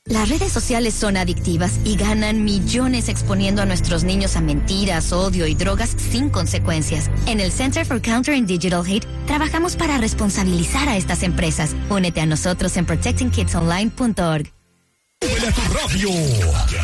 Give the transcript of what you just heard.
Las redes sociales son adictivas y ganan millones exponiendo a nuestros niños a mentiras, odio y drogas sin consecuencias. En el Center for Countering Digital Hate trabajamos para responsabilizar a estas empresas. Únete a nosotros en protectingkidsonline.org. ¡Súbele a tu radio!